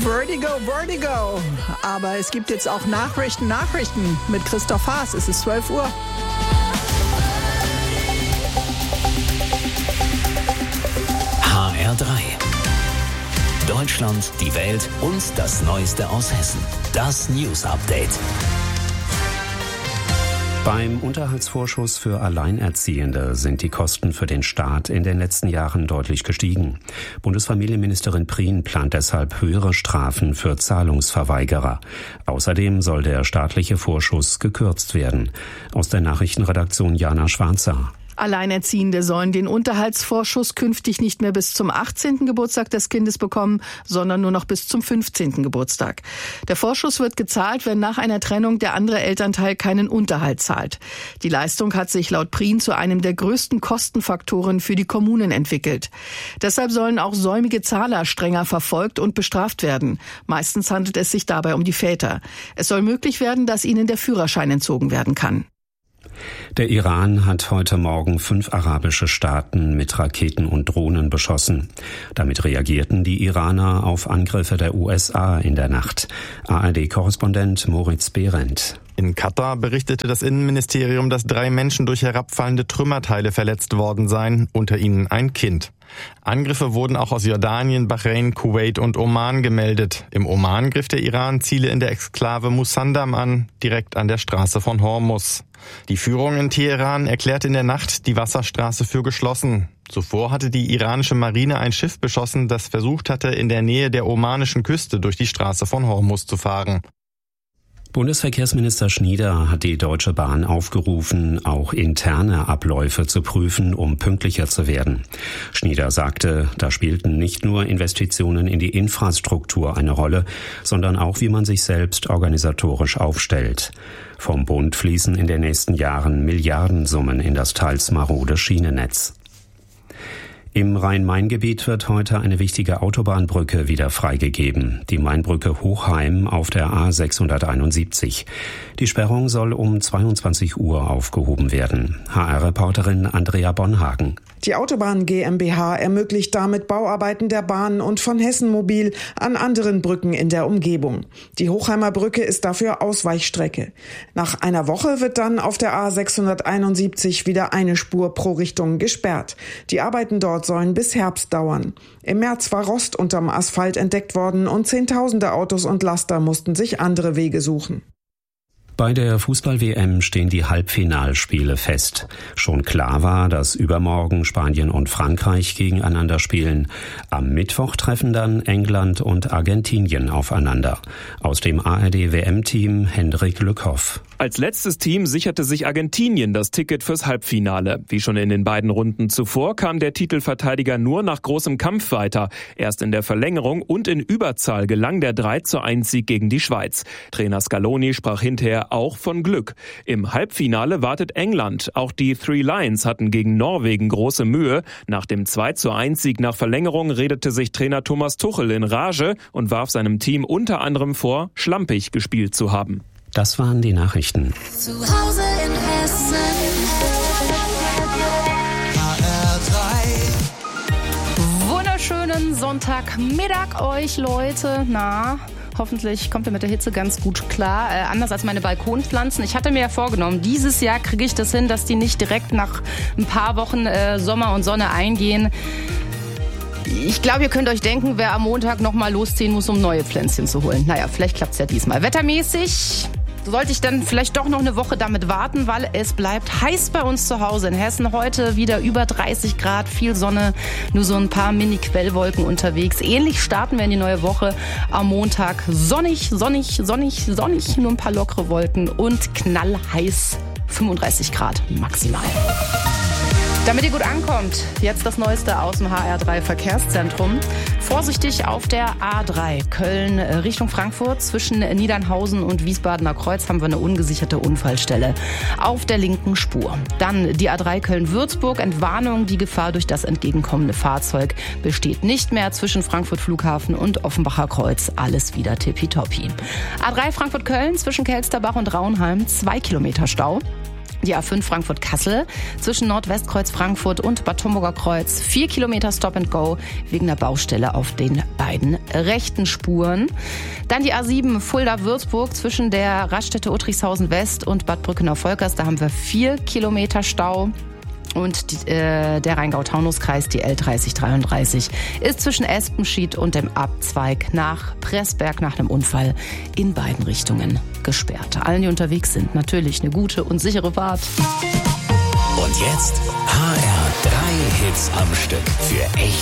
Vertigo, Vertigo. Aber es gibt jetzt auch Nachrichten mit Christoph Haas. Es ist 12 Uhr. HR3. Deutschland, die Welt und das Neueste aus Hessen. Das News Update. Beim Unterhaltsvorschuss für Alleinerziehende sind die Kosten für den Staat in den letzten Jahren deutlich gestiegen. Bundesfamilienministerin Prien plant deshalb höhere Strafen für Zahlungsverweigerer. Außerdem soll der staatliche Vorschuss gekürzt werden. Aus der Nachrichtenredaktion Jana Schwarzer. Alleinerziehende sollen den Unterhaltsvorschuss künftig nicht mehr bis zum 18. Geburtstag des Kindes bekommen, sondern nur noch bis zum 15. Geburtstag. Der Vorschuss wird gezahlt, wenn nach einer Trennung der andere Elternteil keinen Unterhalt zahlt. Die Leistung hat sich laut Prien zu einem der größten Kostenfaktoren für die Kommunen entwickelt. Deshalb sollen auch säumige Zahler strenger verfolgt und bestraft werden. Meistens handelt es sich dabei um die Väter. Es soll möglich werden, dass ihnen der Führerschein entzogen werden kann. Der Iran hat heute Morgen 5 arabische Staaten mit Raketen und Drohnen beschossen. Damit reagierten die Iraner auf Angriffe der USA in der Nacht. ARD-Korrespondent Moritz Behrendt. In Katar berichtete das Innenministerium, dass 3 Menschen durch herabfallende Trümmerteile verletzt worden seien, unter ihnen ein Kind. Angriffe wurden auch aus Jordanien, Bahrain, Kuwait und Oman gemeldet. Im Oman griff der Iran Ziele in der Exklave Musandam an, direkt an der Straße von Hormuz. Die Führung in Teheran erklärte in der Nacht die Wasserstraße für geschlossen. Zuvor hatte die iranische Marine ein Schiff beschossen, das versucht hatte, in der Nähe der omanischen Küste durch die Straße von Hormuz zu fahren. Bundesverkehrsminister Schnieder hat die Deutsche Bahn aufgerufen, auch interne Abläufe zu prüfen, um pünktlicher zu werden. Schnieder sagte, da spielten nicht nur Investitionen in die Infrastruktur eine Rolle, sondern auch, wie man sich selbst organisatorisch aufstellt. Vom Bund fließen in den nächsten Jahren Milliardensummen in das teils marode Schienennetz. Im Rhein-Main-Gebiet wird heute eine wichtige Autobahnbrücke wieder freigegeben, die Mainbrücke Hochheim auf der A671. Die Sperrung soll um 22 Uhr aufgehoben werden. HR-Reporterin Andrea Bonhagen. Die Autobahn GmbH ermöglicht damit Bauarbeiten der Bahn und von Hessen Mobil an anderen Brücken in der Umgebung. Die Hochheimer Brücke ist dafür Ausweichstrecke. Nach einer Woche wird dann auf der A671 wieder eine Spur pro Richtung gesperrt. Die Arbeiten dort sollen bis Herbst dauern. Im März war Rost unterm Asphalt entdeckt worden und Zehntausende Autos und Laster mussten sich andere Wege suchen. Bei der Fußball-WM stehen die Halbfinalspiele fest. Schon klar war, dass übermorgen Spanien und Frankreich gegeneinander spielen. Am Mittwoch treffen dann England und Argentinien aufeinander. Aus dem ARD-WM-Team Hendrik Lückhoff. Als letztes Team sicherte sich Argentinien das Ticket fürs Halbfinale. Wie schon in den beiden Runden zuvor kam der Titelverteidiger nur nach großem Kampf weiter. Erst in der Verlängerung und in Überzahl gelang der 3:1-Sieg gegen die Schweiz. Trainer Scaloni sprach hinterher auch von Glück. Im Halbfinale wartet England. Auch die Three Lions hatten gegen Norwegen große Mühe. Nach dem 2:1-Sieg nach Verlängerung redete sich Trainer Thomas Tuchel in Rage und warf seinem Team unter anderem vor, schlampig gespielt zu haben. Das waren die Nachrichten. Zu Hause in Hessen. HR3. Wunderschönen Sonntagmittag euch, Leute. Hoffentlich kommt ihr mit der Hitze ganz gut klar. Anders als meine Balkonpflanzen. Ich hatte mir ja vorgenommen, dieses Jahr kriege ich das hin, dass die nicht direkt nach ein paar Wochen Sommer und Sonne eingehen. Ich glaube, ihr könnt euch denken, wer am Montag nochmal losziehen muss, um neue Pflänzchen zu holen. Naja, vielleicht klappt es ja diesmal. Wettermäßig sollte ich dann vielleicht doch noch eine Woche damit warten, weil es bleibt heiß bei uns zu Hause in Hessen. Heute wieder über 30 Grad, viel Sonne, nur so ein paar Mini-Quellwolken unterwegs. Ähnlich starten wir in die neue Woche am Montag. Sonnig, nur ein paar lockere Wolken und knallheiß, 35 Grad maximal. Damit ihr gut ankommt, jetzt das Neueste aus dem HR3 Verkehrszentrum. Vorsichtig auf der A3 Köln Richtung Frankfurt. Zwischen Niedernhausen und Wiesbadener Kreuz haben wir eine ungesicherte Unfallstelle auf der linken Spur. Dann die A3 Köln-Würzburg. Entwarnung, die Gefahr durch das entgegenkommende Fahrzeug besteht nicht mehr. Zwischen Frankfurt Flughafen und Offenbacher Kreuz alles wieder tippitoppi. A3 Frankfurt-Köln zwischen Kelsterbach und Raunheim 2 Kilometer Stau. Die A5 Frankfurt-Kassel zwischen Nordwestkreuz Frankfurt und Bad Homburger Kreuz. 4 Kilometer Stop and Go wegen der Baustelle auf den beiden rechten Spuren. Dann die A7 Fulda-Würzburg zwischen der Raststätte Uttrichshausen West und Bad Brückenau-Volkers. Da haben wir 4 Kilometer Stau. Und der Rheingau-Taunus-Kreis, die L3033, ist zwischen Espenschied und dem Abzweig nach Pressberg nach einem Unfall in beiden Richtungen gesperrt. Allen, die unterwegs sind, natürlich eine gute und sichere Fahrt. Und jetzt HR3 Hits am Stück für echt